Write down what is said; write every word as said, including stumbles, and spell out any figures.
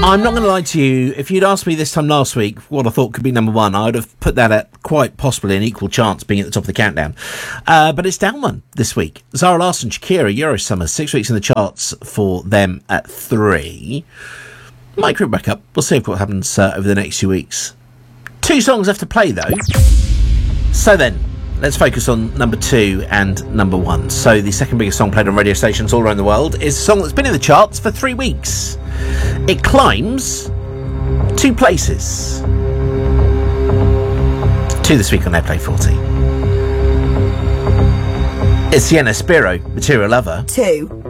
I'm not going to lie to you. If you'd asked me this time last week what I thought could be number one, I would have put that at quite possibly an equal chance being at the top of the countdown. Uh, but it's down one this week. Zara Larsson, Shakira, Eurosummer, six weeks in the charts for them at three. Might creep back up. We'll see what happens uh, over the next few weeks. Two songs left to play, though. So then, let's focus on number two and number one. So the second biggest song played on radio stations all around the world is a song that's been in the charts for three weeks. It climbs two places. Two this week on Airplay forty. It's Sienna Spiro, Material Lover. Two.